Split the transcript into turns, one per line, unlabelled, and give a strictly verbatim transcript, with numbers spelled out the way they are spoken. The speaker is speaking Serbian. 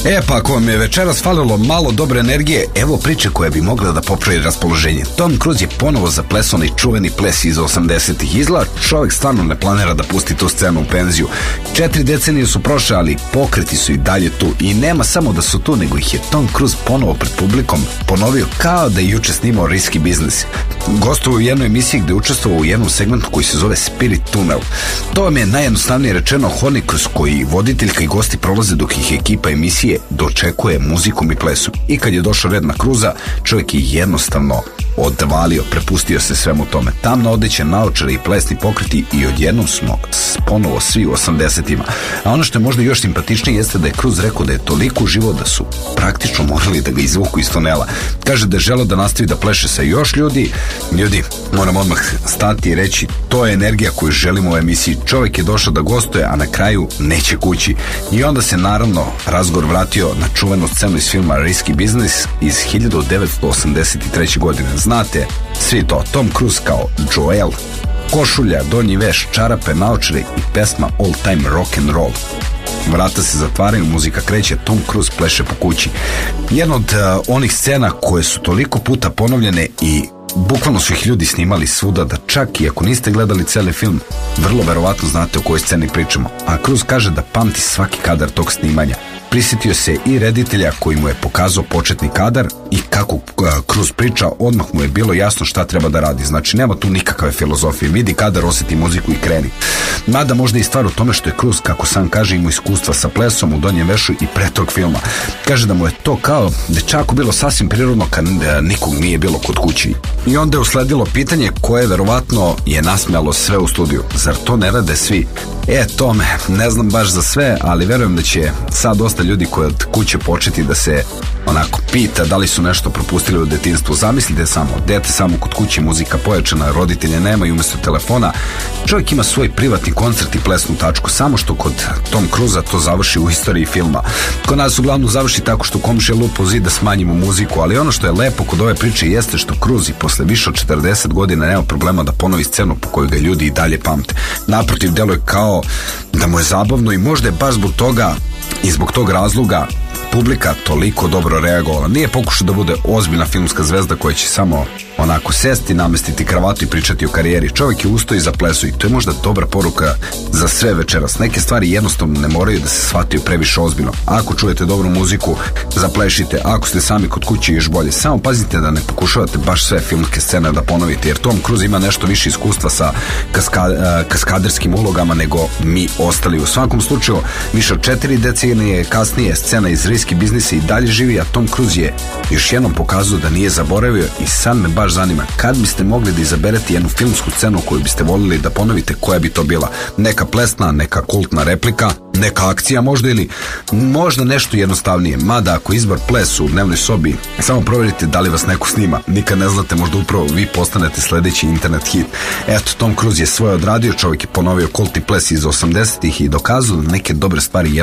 E pa ako vam je večeras falilo malo dobre energije, evo priče koja bi mogla da popravi raspoloženje. Tom Cruise je ponovo zaplesao onaj čuveni ples iz osamdesetih. Izgleda čovek stvarno ne planira da pusti tu scenu u penziju. Četiri decenije su prošle, ali pokreti su i dalje tu. I nema samo da su tu, nego ih je Tom Cruise ponovo pred publikom ponovio kao da je juče snimao Risky Business. Gostovao u jednoj emisiji gde je učestvovao u jednom segmentu koji se zove Spirit Tunnel. To vam je najjednostavnije rečeno hodnik kroz koji voditeljka i gosti prolaze dok ih ekipa emisije dočekuje muzikom i plesom. I kad je došao red na Cruisa, čovjek je jednostavno odvalio, prepustio se svemu tome. Tamna odeća, naočare i plesni pokreti i odjednom smo ponovo svi u osamdesetima. A ono što je možda još simpatičnije jeste da je Cruise rekao da je toliko uživo da su praktično morali da ga izvuku iz tunela. Kaže da je želeo da nastavi da pleše sa još ljudi. Ljudi, moram odmah stati i reći, to je energija koju želimo u emisiji. Čovjek je došao da gostuje, a na kraju neće kući. I onda se naravno razgovor vratio na čuvenu scenu iz filma Risky Business iz hiljadu devetsto osamdeset treće. godine. Znate svi to, Tom Cruise kao Joel, košulja, donji veš, čarape, naočare i pesma All Time Rock and Roll. Vrata se zatvaraju, muzika kreće, Tom Cruise pleše po kući. Jedna od uh, onih scena koje su toliko puta ponovljene i bukvalno su ih ljudi snimali svuda da čak i ako niste gledali celi film, vrlo verovatno znate o kojoj sceni pričamo. A Cruise kaže da pamti svaki kadar tog snimanja. Prisjetio se i reditelja koji mu je pokazao početni kadar i kako Cruise priča, odmah mu je bilo jasno šta treba da radi. Znači nema tu nikakve filozofije, vidi kadar, osjeti muziku i kreni. Mada možda i stvar u tome što je Cruise, kako sam kaže, imao iskustva sa plesom u donjem vešu i pre tog filma. Kaže da mu je to kao dečaku bilo sasvim prirodno kad nikog nije bilo kod kući. I onda je usledilo pitanje koje verovatno je nasmejalo sve u studiju. Zar to ne rade svi? E, tome, ne znam baš za sve, ali verujem da će sad dosta ljudi koji od kuće početi da se onako pita da li su nešto propustili u detinjstvu. Zamislite samo, dete samo kod kuće, muzika pojačana, roditelje nema i umjesto telefona čovjek ima svoj privatni koncert i plesnu tačku, samo što kod Tom Cruisa to završi u istoriji filma. Kod nas uglavnom završi tako što komšija lupa u zid da smanjimo muziku, ali ono što je lepo kod ove priče jeste što Cruise i posle više od četrdeset godina nema problema da ponovi scenu po kojoj ga ljudi i dalje pamte. Naprotiv, deluje kao da mu je zabavno i možda je baš zbog toga i zbog tog razloga publika toliko dobro reagovala. Nije pokušao da bude ozbiljna filmska zvezda koja će samo onako sesti, namestiti kravatu i pričati o karijeri. Čovjek je ustao i zaplesao i to je možda dobra poruka za sve večeras. Neke stvari jednostavno ne moraju da se shvataju previše ozbiljno. Ako čujete dobru muziku, zaplešite. Ako ste sami kod kuće, još bolje. Samo pazite da ne pokušavate baš sve filmske scene da ponovite, jer Tom Cruise ima nešto više iskustva sa kaska, kaskaderskim ulogama nego mi ostali. U svakom slučaju, više od četiri decenije kasnije scena iz Risky Businessa i dalje živi, a Tom Cruise je još jednom pokazao da nije zaboravio. I sad me baš zanima, kad biste mogli da izaberete jednu filmsku scenu koju biste voljeli da ponovite, koja bi to bila? Neka plesna, neka kultna replika, neka akcija možda, ili možda nešto jednostavnije. Mada ako izbor ples u dnevnoj sobi, samo provjerite da li vas neko snima. Nikad ne znate, možda upravo vi postanete sledeći internet hit. Eto, Tom Cruise je svoje odradio, čovjek je ponovio kultni ples iz osamdesetih i dokazao da neke dobre stvari